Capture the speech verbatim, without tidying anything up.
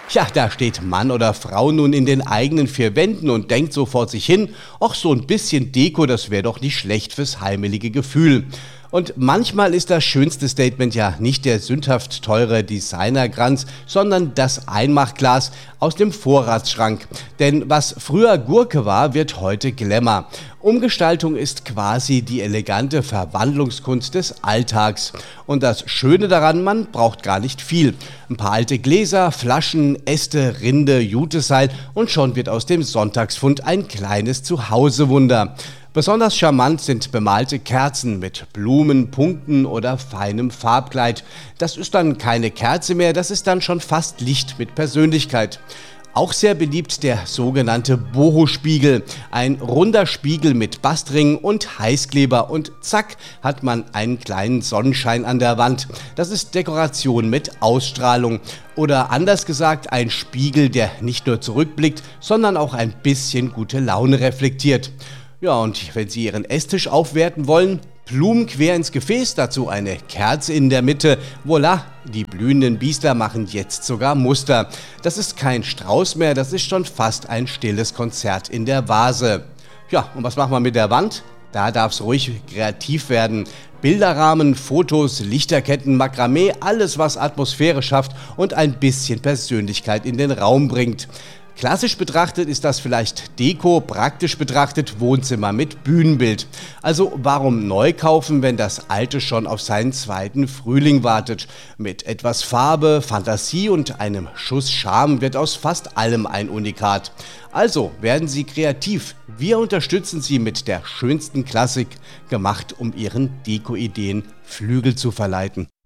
Ja, da steht Mann oder Frau nun in den eigenen vier Wänden und denkt so vor sich hin, ach, so ein bisschen Deko, das wäre doch nicht schlecht fürs heimelige Gefühl. Und manchmal ist das schönste Statement ja nicht der sündhaft teure Designerkranz, sondern das Einmachglas aus dem Vorratsschrank. Denn was früher Gurke war, wird heute Glamour. Umgestaltung ist quasi die elegante Verwandlungskunst des Alltags. Und das Schöne daran, man braucht gar nicht viel. Ein paar alte Gläser, Flaschen, Äste, Rinde, Juteseil und schon wird aus dem Sonntagsfund ein kleines Zuhausewunder. Besonders charmant sind bemalte Kerzen mit Blumen, Punkten oder feinem Farbkleid. Das ist dann keine Kerze mehr, das ist dann schon fast Licht mit Persönlichkeit. Auch sehr beliebt der sogenannte Boho-Spiegel. Ein runder Spiegel mit Bastring und Heißkleber und zack hat man einen kleinen Sonnenschein an der Wand. Das ist Dekoration mit Ausstrahlung. Oder anders gesagt, ein Spiegel, der nicht nur zurückblickt, sondern auch ein bisschen gute Laune reflektiert. Ja, und wenn Sie Ihren Esstisch aufwerten wollen, Blumen quer ins Gefäß, dazu eine Kerze in der Mitte. Voilà, die blühenden Biester machen jetzt sogar Muster. Das ist kein Strauß mehr, das ist schon fast ein stilles Konzert in der Vase. Ja, und was machen wir mit der Wand? Da darf es ruhig kreativ werden. Bilderrahmen, Fotos, Lichterketten, Makramee, alles was Atmosphäre schafft und ein bisschen Persönlichkeit in den Raum bringt. Klassisch betrachtet ist das vielleicht Deko, praktisch betrachtet Wohnzimmer mit Bühnenbild. Also warum neu kaufen, wenn das alte schon auf seinen zweiten Frühling wartet? Mit etwas Farbe, Fantasie und einem Schuss Charme wird aus fast allem ein Unikat. Also werden Sie kreativ. Wir unterstützen Sie mit der schönsten Klassik, gemacht, um Ihren Deko-Ideen Flügel zu verleiten.